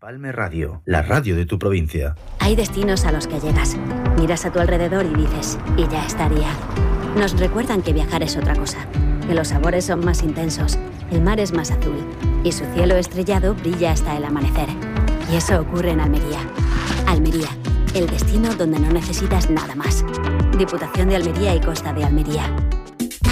Empalme Radio, la radio de tu provincia. Hay destinos a los que llegas, miras a tu alrededor y dices, y ya estaría. Nos recuerdan que viajar es otra cosa, que los sabores son más intensos, el mar es más azul y su cielo estrellado brilla hasta el amanecer. Y eso ocurre en Almería. Almería, el destino donde no necesitas nada más. Diputación de Almería y Costa de Almería.